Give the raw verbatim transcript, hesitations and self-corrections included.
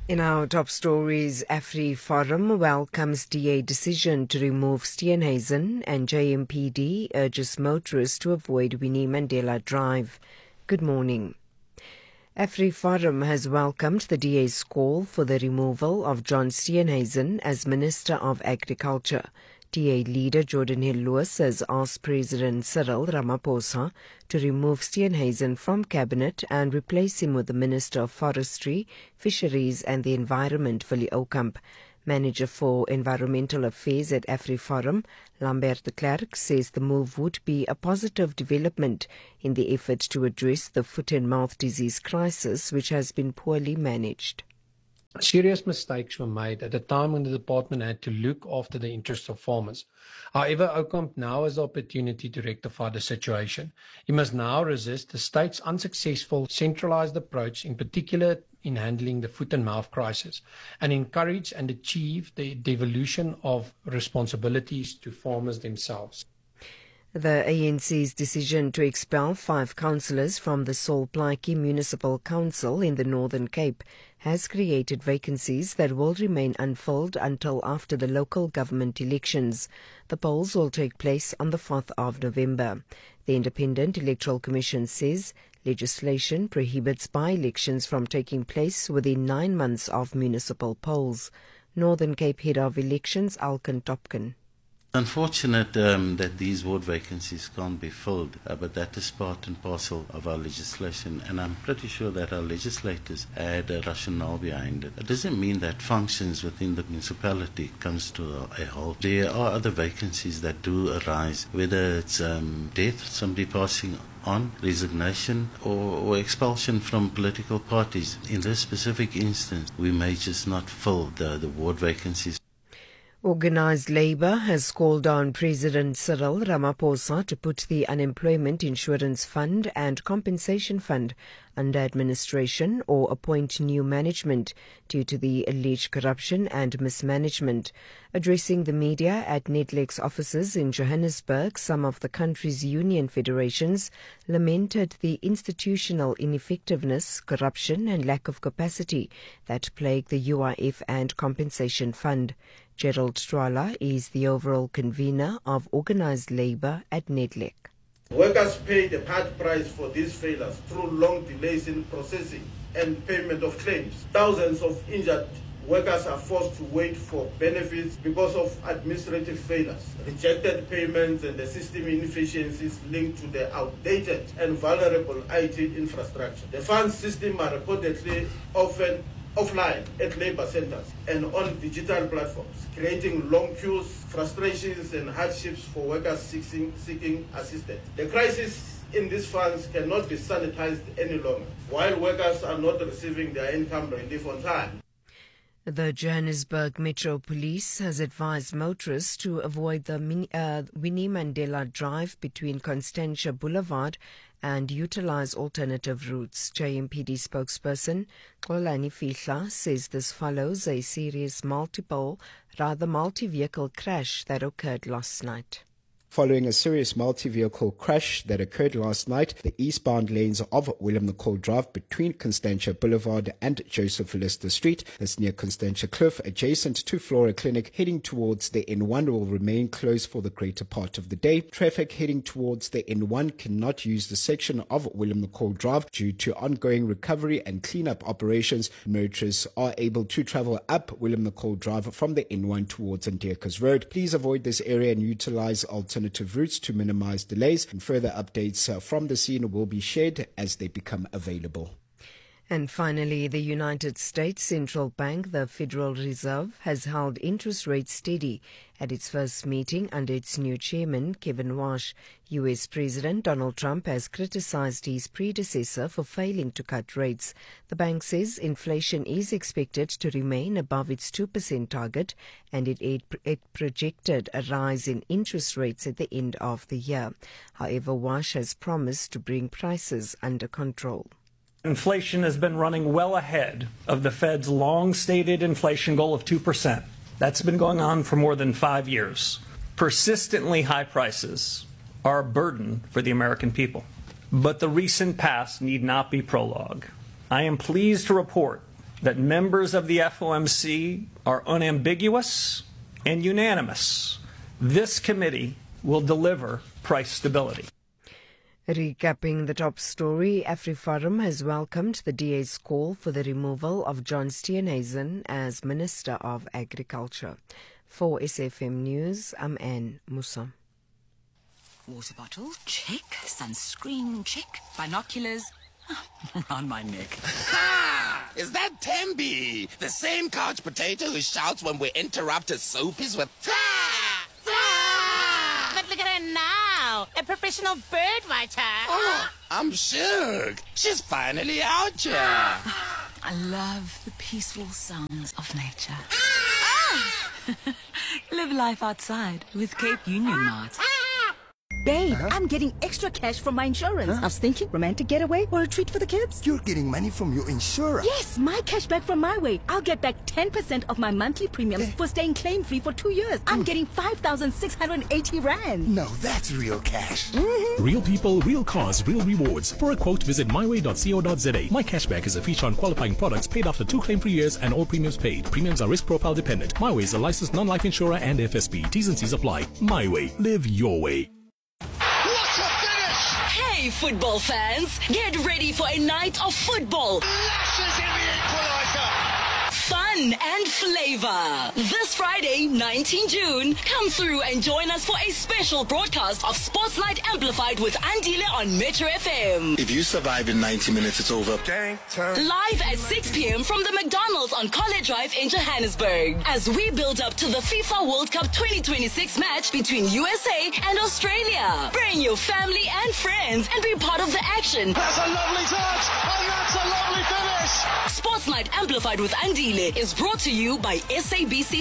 In our top stories, AfriForum welcomes D A decision to remove Steenhuisen, and J M P D urges motorists to avoid Winnie Mandela Drive. Good morning. AfriForum has welcomed the D A's call for the removal of John Steenhuisen as Minister of Agriculture. D A leader Jordan Hill-Lewis has asked President Cyril Ramaphosa to remove Steenhuisen from cabinet and replace him with the Minister of Forestry, Fisheries and the Environment, Willie Oukamp. Manager for Environmental Affairs at AfriForum, Lambert de Klerk, says the move would be a positive development in the effort to address the foot and mouth disease crisis, which has been poorly managed. Serious mistakes were made at a time when the department had to look after the interests of farmers. However, Oukamp now has the opportunity to rectify the situation. He must now resist the state's unsuccessful centralized approach, in particular in handling the foot and mouth crisis, and encourage and achieve the devolution of responsibilities to farmers themselves. The A N C's decision to expel five councillors from the Sol Plaatje Municipal Council in the Northern Cape has created vacancies that will remain unfilled until after the local government elections. The polls will take place on the fourth of November. The Independent Electoral Commission says legislation prohibits by-elections from taking place within nine months of municipal polls. Northern Cape Head of Elections, Alkan Topkin. Unfortunate um, that these ward vacancies can't be filled, uh, but that is part and parcel of our legislation, and I'm pretty sure that our legislators had a rationale behind it. It doesn't mean that functions within the municipality comes to a, a halt. There are other vacancies that do arise, whether it's um, death, somebody passing on, resignation, or, or expulsion from political parties. In this specific instance, we may just not fill the, the ward vacancies. Organised Labour has called on President Cyril Ramaphosa to put the Unemployment Insurance Fund and Compensation Fund under administration or appoint new management due to the alleged corruption and mismanagement. Addressing the media at Nedlec's offices in Johannesburg, some of the country's union federations lamented the institutional ineffectiveness, corruption and lack of capacity that plague the U I F and Compensation Fund. Gerald Strala is the overall convener of Organised Labour at Nedlec. Workers paid a hard price for these failures through long delays in processing and payment of claims. Thousands of injured workers are forced to wait for benefits because of administrative failures, rejected payments and the system inefficiencies linked to the outdated and vulnerable I T infrastructure. The fund system are reportedly often offline at labour centres and on digital platforms, creating long queues, frustrations and hardships for workers seeking, seeking assistance. The crisis in these funds cannot be sanitized any longer, while workers are not receiving their income relief on time. The Johannesburg Metro Police has advised motorists to avoid the mini, uh, Winnie Mandela Drive between Constantia Boulevard and utilize alternative routes. J M P D spokesperson Xolani Fihla says this follows a serious multiple, rather multi-vehicle crash that occurred last night. Following a serious multi-vehicle crash that occurred last night, the eastbound lanes of Willem Nicol Drive between Constantia Boulevard and Joseph Lister Street, that's near Constantia Cliff, adjacent to Flora Clinic, heading towards the N one will remain closed for the greater part of the day. Traffic heading towards the N one cannot use the section of Willem Nicol Drive due to ongoing recovery and cleanup operations. Motorists are able to travel up Willem Nicol Drive from the N one towards Ndekers Road. Please avoid this area and utilize alternative alternative routes to minimize delays, and further updates uh, from the scene will be shared as they become available. And finally, the United States Central Bank, the Federal Reserve, has held interest rates steady at its first meeting under its new chairman, Kevin Warsh. U S President Donald Trump has criticized his predecessor for failing to cut rates. The bank says inflation is expected to remain above its two percent target, and it, it projected a rise in interest rates at the end of the year. However, Warsh has promised to bring prices under control. Inflation has been running well ahead of the Fed's long-stated inflation goal of two percent. That's been going on for more than five years. Persistently high prices are a burden for the American people. But the recent past need not be prologue. I am pleased to report that members of the F O M C are unambiguous and unanimous. This committee will deliver price stability. Recapping the top story, AfriForum has welcomed the D A's call for the removal of John Steenhuisen as Minister of Agriculture. For S F M News, I'm Anne Musa. Water bottle, check. Sunscreen, check. Binoculars, around my neck. Ha! Is that Tembi? The same couch potato who shouts when we interrupt his soapies with "Ta! Ta!" But look at her now, a professional bird watcher. Oh, I'm shook. She's finally out here. I love the peaceful sounds of nature. Live life outside with Cape Union Mart. Babe, huh? I'm getting extra cash from my insurance. Huh? I was thinking romantic getaway or a treat for the kids. You're getting money from your insurer? Yes, my cash back from my way. I'll get back ten percent of my monthly premiums for staying claim-free for two years. I'm getting five thousand six hundred eighty rand. No, that's real cash. Mm-hmm. Real people, real cars, real rewards. For a quote, visit my way dot co dot za. My Cashback is a feature on qualifying products paid after two claim-free years and all premiums paid. Premiums are risk profile dependent. My Way is a licensed non-life insurer and F S B. T's and C's apply. My Way. Live your way. Hey, football fans, get ready for a night of football. Lashes in the equaliser. Fun and flavor. This Friday, nineteenth June, come through and join us for a special broadcast of Sports Night Amplified with Andile on Metro F M. If you survive in ninety minutes, it's over. Live at six p.m. from the McDonald's on College Drive in Johannesburg, as we build up to the FIFA World Cup twenty twenty-six match between U S A and Australia. Bring your family and friends and be part of the action. That's a lovely touch, and that's a lovely finish. Sports Night Amplified with Andile is brought to you by S A B C